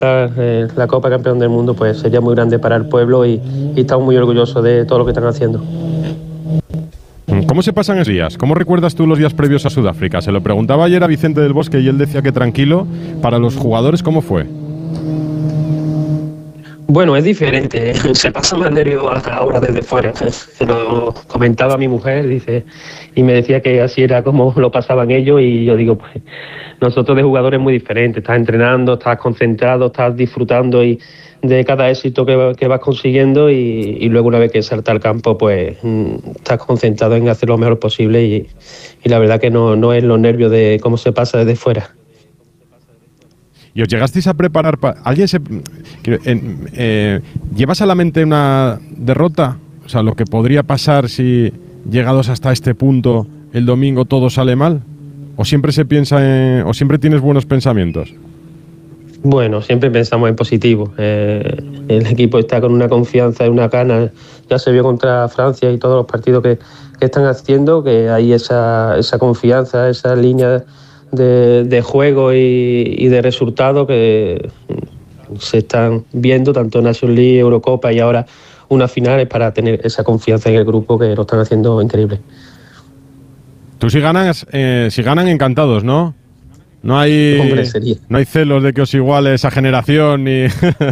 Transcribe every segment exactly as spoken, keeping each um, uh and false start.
eh, la Copa Campeón del Mundo pues sería muy grande para el pueblo y, y estamos muy orgullosos de todo lo que están haciendo. ¿Cómo se pasan esos días? ¿Cómo recuerdas tú los días previos a Sudáfrica? Se lo preguntaba ayer a Vicente del Bosque y él decía que tranquilo. Para los jugadores, ¿cómo fue? Bueno, es diferente, se pasa más nervioso ahora desde fuera. Se lo comentaba a mi mujer, dice, y me decía que así era como lo pasaban ellos, y yo digo, pues nosotros de jugadores es muy diferente. Estás entrenando, estás concentrado, estás disfrutando y de cada éxito que, que vas consiguiendo, y, y luego una vez que salta al campo, pues estás concentrado en hacer lo mejor posible, y, y la verdad que no, no es los nervios de cómo se pasa desde fuera. ¿Y os llegasteis a preparar para alguien se en, eh, llevas a la mente una derrota? O sea, lo que podría pasar si llegados hasta este punto el domingo todo sale mal, o siempre se piensa en, o siempre tienes buenos pensamientos. Bueno, siempre pensamos en positivo. Eh, el equipo está con una confianza y una gana. Ya se vio contra Francia y todos los partidos que, que están haciendo, que hay esa, esa confianza, esa línea de, de juego y, y de resultado que se están viendo tanto en Nations League, Eurocopa y ahora unas finales, para tener esa confianza en el grupo, que lo están haciendo increíble. Tú si ganas, eh, si ganan encantados, ¿no? No hay, Hombre, sería. no hay celos de que os iguale esa generación ni...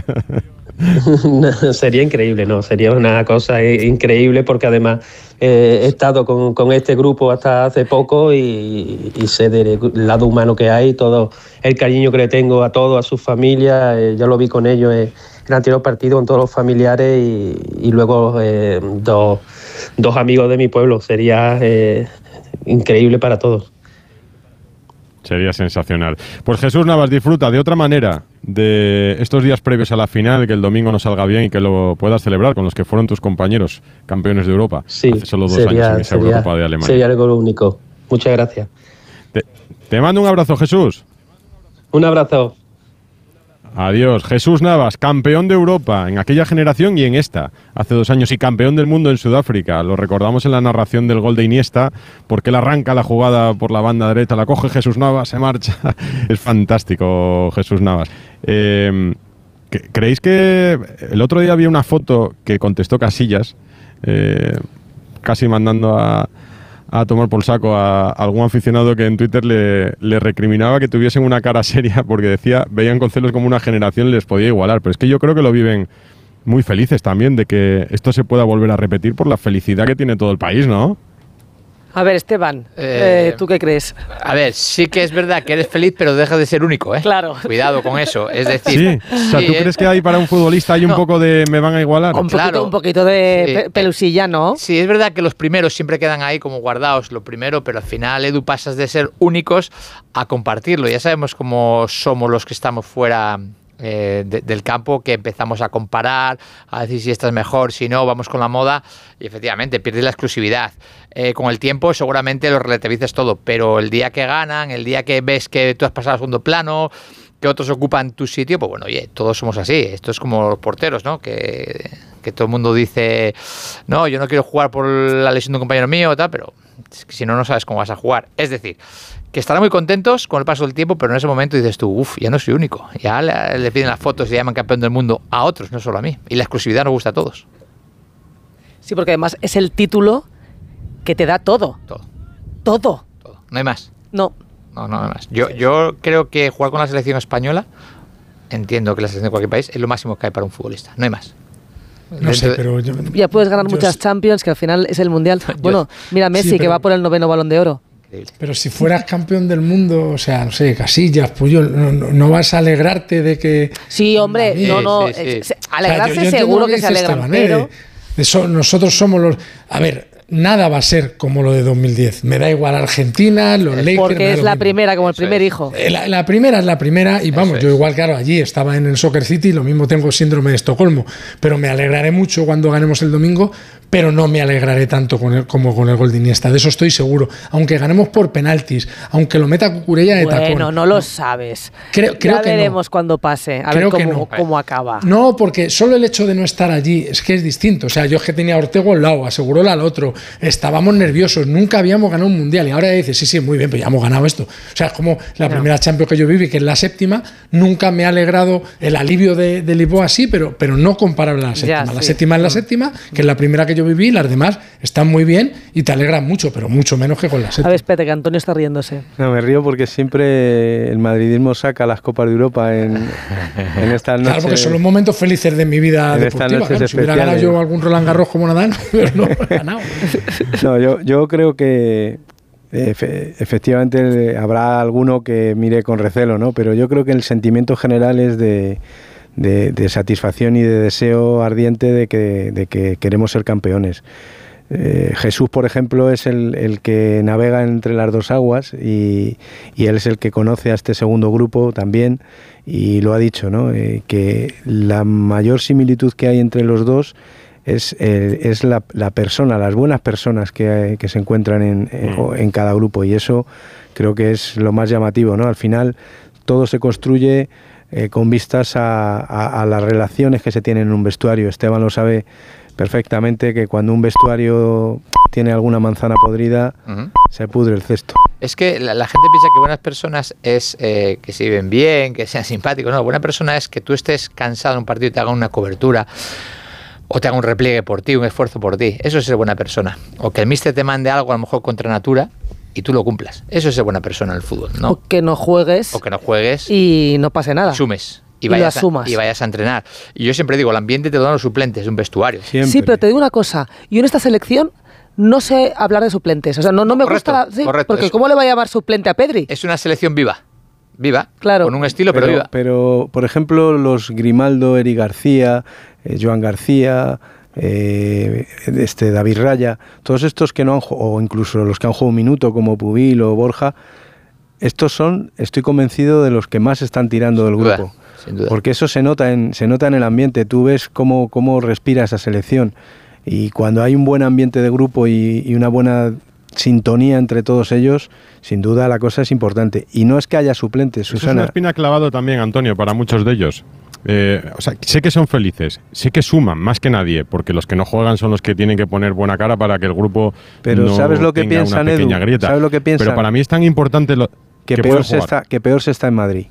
No, sería increíble, ¿no? Sería una cosa increíble, porque además eh, he estado con, con este grupo hasta hace poco y, y sé del lado humano que hay, todo el cariño que le tengo a todos, a sus familias. Eh, yo lo vi con ellos eh, en el anterior partido con todos los familiares, y, y luego eh, dos, dos amigos de mi pueblo. Sería eh, increíble para todos. Sería sensacional. Pues Jesús Navas, disfruta de otra manera de estos días previos a la final, que el domingo nos salga bien y que lo puedas celebrar con los que fueron tus compañeros campeones de Europa sí, hace solo dos sería, años en esa sería, Eurocopa de Alemania. Sería algo único. Muchas gracias. Te, te mando un abrazo, Jesús. Un abrazo. Adiós. Jesús Navas, campeón de Europa en aquella generación y en esta, hace dos años, y campeón del mundo en Sudáfrica. Lo recordamos en la narración del gol de Iniesta, porque él arranca la jugada por la banda derecha, la coge Jesús Navas, se marcha. Es fantástico, Jesús Navas. Eh, ¿Creéis que el otro día había una foto que contestó Casillas, eh, casi mandando a... a tomar por saco a algún aficionado que en Twitter le, le recriminaba que tuviesen una cara seria, porque decía, veían con celos como una generación les podía igualar? Pero es que yo creo que lo viven muy felices también de que esto se pueda volver a repetir, por la felicidad que tiene todo el país, ¿no? A ver, Esteban, eh, eh, ¿tú qué crees? A ver, sí que es verdad que eres feliz, pero dejas de ser único, ¿eh? Claro. Cuidado con eso, es decir... Sí, o sea, ¿tú sí, crees que hay para un futbolista hay un no. poco de me van a igualar? Un poquito, Claro. un poquito de Sí. pe- pelusilla, ¿no? Sí, es verdad que los primeros siempre quedan ahí como guardados, lo primero, pero al final, Edu, pasas de ser únicos a compartirlo. Ya sabemos cómo somos los que estamos fuera eh, de, del campo, que empezamos a comparar, a decir si esta es mejor, si no, vamos con la moda, y efectivamente pierdes la exclusividad. Eh, con el tiempo seguramente lo relativizas todo, pero el día que ganan, el día que ves que tú has pasado a segundo plano, que otros ocupan tu sitio, pues bueno, oye, todos somos así. Esto es como los porteros, ¿no? Que, que todo el mundo dice, no, yo no quiero jugar por la lesión de un compañero mío, tal, pero es que si no, no sabes cómo vas a jugar. Es decir, que estarán muy contentos con el paso del tiempo, pero en ese momento dices tú, uff, ya no soy único. Ya le, le piden las fotos y le llaman campeón del mundo a otros, no solo a mí. Y la exclusividad nos gusta a todos. Sí, porque además es el título que te da todo. Todo, Todo. todo. No hay más. No. No, no hay más. Yo, yo creo que jugar con la selección española, entiendo que la selección de cualquier país, es lo máximo que hay para un futbolista. No hay más. No sé, pero yo, Ya puedes ganar yo muchas sí. Champions, que al final es el Mundial. Bueno, mira Messi, Sí, que pero- va por el noveno Balón de Oro. Increíble. Pero si fueras campeón del mundo, o sea, no sé, Casillas, Puyol, no, no, no vas a alegrarte de que... Sí, hombre, Sí, no, no. sí, sí. eh, se- O sea, alegrarse yo- yo entiendo seguro lo que, se dice alegran, Esteban, ¿eh? pero... De eso, nosotros somos los... A ver, nada va a ser como lo de dos mil diez. Me da igual Argentina, los Lakers... me Porque da es lo la mismo. primera, como el Eso primer es. hijo. Eh, La, la primera es la primera y vamos, Eso yo es. igual, claro, allí estaba en el Soccer City, lo mismo tengo síndrome de Estocolmo, pero me alegraré mucho cuando ganemos el domingo, pero no me alegraré tanto con el, como con el gol de Iniesta, de eso estoy seguro, aunque ganemos por penaltis, aunque lo meta Cucurella de tacón. Bueno, no lo sabes. Creo- creo ya que no. veremos cuando pase, a Creo ver que cómo, no. cómo acaba. No, porque solo el hecho de no estar allí es que es distinto. O sea, yo es que tenía a Ortego al lado, aseguróla al otro. estábamos nerviosos, nunca habíamos ganado un mundial y ahora dices, sí, sí, muy bien, pero ya hemos ganado esto. O sea, es como la no. primera Champions que yo viví, que es la séptima, nunca me ha alegrado el alivio de, de Lisboa, sí, pero, pero no comparable a la séptima. Ya, la sí. séptima es la séptima, que es la primera que yo viví, las demás están muy bien y te alegran mucho, pero mucho menos que con la séptima. A ver, espérate, que Antonio está riéndose. No, me río porque siempre el madridismo saca las Copas de Europa en, en estas noches. Claro, porque son los momentos felices de mi vida deportiva. Claro, si hubiera ganado yo algún Roland Garros como Nadal, pero no he ganado. No, yo, yo creo que efe, efectivamente habrá alguno que mire con recelo, ¿no? Pero yo creo que el sentimiento general es de, de, de satisfacción y de deseo ardiente de que, de que queremos ser campeones. Eh, Jesús, por ejemplo, es el, el que navega entre las dos aguas y, y él es el que conoce a este segundo grupo también y lo ha dicho, ¿no? Eh, que la mayor similitud que hay entre los dos es, eh, es la, la persona, las buenas personas que, que se encuentran en, en, en cada grupo y eso creo que es lo más llamativo, ¿no? Al final todo se construye eh, con vistas a, a, a las relaciones que se tienen en un vestuario. Esteban lo sabe perfectamente, que cuando un vestuario tiene alguna manzana podrida, uh-huh. se pudre el cesto. Es que la, la gente piensa que buenas personas es eh, que se viven bien, que sean simpáticos. No, buena persona es que tú estés cansado en un partido y te hagan una cobertura o te hagan un repliegue por ti, un esfuerzo por ti. Eso es ser buena persona. O que el míster te mande algo a lo mejor contra natura y tú lo cumplas. Eso es ser buena persona en el fútbol, ¿no? O que no juegues. O que no juegues. Y no pase nada. Sumes. Y, y vayas lo asumas. A, y vayas a entrenar. Y yo siempre digo, el ambiente te lo dan los suplentes, un vestuario. Siempre. Sí, pero te digo una cosa. Yo en esta selección no sé hablar de suplentes. O sea, no, no me correcto, gusta... Sí, correcto, porque eso. ¿cómo le va a llamar suplente a Pedri? Es una selección viva. Viva. Claro. Con un estilo, pero, pero viva. Pero, por ejemplo, los Grimaldo, Eri García, eh, Joan García... Eh, este David Raya, todos estos que no han jugado, o incluso los que han jugado un minuto como Pubil o Borja, estos son, estoy convencido, de los que más están tirando del grupo. Duda, sin duda. Porque eso se nota en, se nota en el ambiente, tú ves cómo, cómo respira esa selección y cuando hay un buen ambiente de grupo y, y una buena sintonía entre todos ellos, sin duda la cosa es importante. Y no es que haya suplentes, Susana. Susana. Es una espina clavado también, Antonio, para muchos de ellos. Eh, o sea, sé que son felices, sé que suman más que nadie, porque los que no juegan son los que tienen que poner buena cara para que el grupo pero no ¿sabes lo que tenga piensan, una pequeña Edu? grieta. ¿Sabes lo que piensan? Pero para mí es tan importante lo que, que peor se está, que peor se está en Madrid.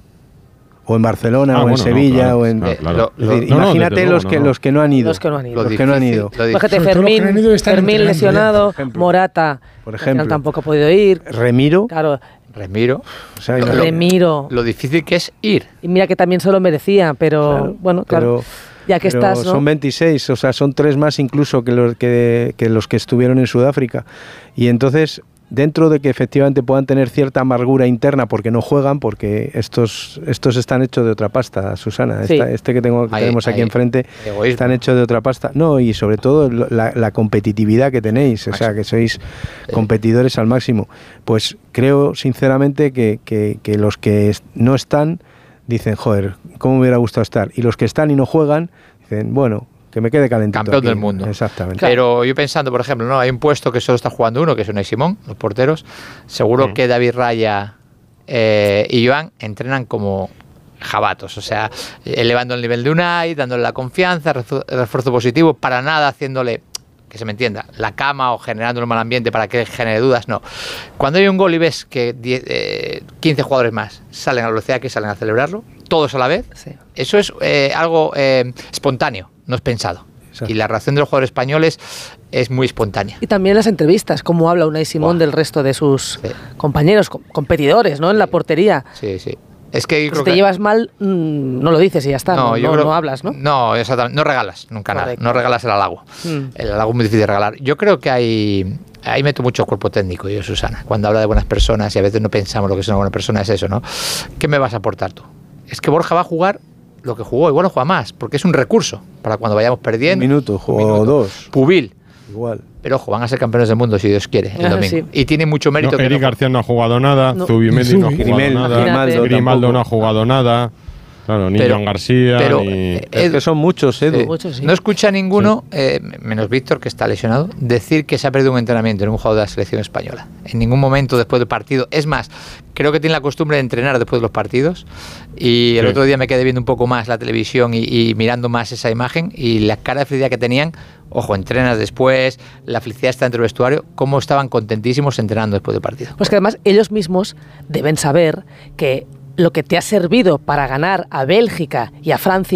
O en Barcelona, ah, o en bueno, Sevilla, no, claro, o en... Claro, claro. Es decir, no, no, imagínate luego, los, que, no, no. los que no han ido. Los que no han ido. Los que no han ido. Fíjate, Fermín, Fermín lesionado, por Morata, por ejemplo, al final tampoco ha podido ir. Remiro. Claro. Remiro. O sea, lo, Remiro. Lo difícil que es ir. Y mira que también se lo merecía, pero claro, bueno, claro. Pero, ya que pero estás, ¿no? Son veintiséis, o sea, son tres más incluso que los que, que los que estuvieron en Sudáfrica. Y entonces, dentro de que efectivamente puedan tener cierta amargura interna porque no juegan, porque estos estos están hechos de otra pasta, Susana. Sí. Esta, este que, tengo, que hay, tenemos aquí hay enfrente, egoísmo. Están hechos de otra pasta. No, y sobre todo la, la competitividad que tenéis, máximo. O sea, que sois competidores al máximo. Pues creo sinceramente que, que, que los que no están dicen, joder, ¿cómo me hubiera gustado estar? Y los que están y no juegan, dicen, bueno, que me quede calentito. Campeón aquí. del mundo. Exactamente. Pero yo pensando, por ejemplo, no hay un puesto que solo está jugando uno, que es Unai Simón, los porteros. Seguro mm. que David Raya eh, y Joan entrenan como jabatos, o sea, elevando el nivel de Unai, dándole la confianza, refuerzo positivo, para nada haciéndole, que se me entienda, la cama o generando un mal ambiente para que genere dudas, no. Cuando hay un gol y ves que diez, eh, quince jugadores más salen a la velocidad que salen a celebrarlo, todos a la vez, sí. Eso es eh, algo eh, espontáneo, no es pensado. Exacto. Y la reacción de los jugadores españoles es muy espontánea. Y también las entrevistas, cómo habla Unai Simón wow. del resto de sus sí. compañeros, competidores, ¿no? En sí. la portería. Sí, sí. Es que si creo te que... llevas mal, mmm, no lo dices y ya está, no, no, no, creo... no hablas, ¿no? No, exactamente, no regalas nunca Correcto. nada, no regalas el halago. Mm. El halago es muy difícil de regalar. Yo creo que hay, ahí meto mucho cuerpo técnico yo, Susana, cuando habla de buenas personas y a veces no pensamos lo que es una buena persona, es eso, ¿no? ¿Qué me vas a aportar tú? Es que Borja va a jugar lo que jugó, igual no juega más, porque es un recurso para cuando vayamos perdiendo. Un minuto, jugó dos. Pubil. Igual. Pero ojo, van a ser campeones del mundo si Dios quiere el ah, domingo. Sí. Y tiene mucho mérito. No, que Eric no... García no ha jugado nada, no. Zubimendi no ha jugado Grimel, nada, Grimaldo, Grimaldo no ha jugado nada. Claro, ni pero, Joan García, pero, ni... eh, Es que son muchos, Edu. Eh, Muchos, sí. No escucha a ninguno, eh, menos Víctor, que está lesionado, decir que se ha perdido un entrenamiento en un jugador de la selección española. En ningún momento después del partido. Es más, creo que tiene la costumbre de entrenar después de los partidos. Y el Sí. otro día me quedé viendo un poco más la televisión y, y mirando más esa imagen. Y la cara de felicidad que tenían, ojo, entrenas después, la felicidad está dentro del vestuario, cómo estaban contentísimos entrenando después del partido. Pues que además ellos mismos deben saber que lo que te ha servido para ganar a Bélgica y a Francia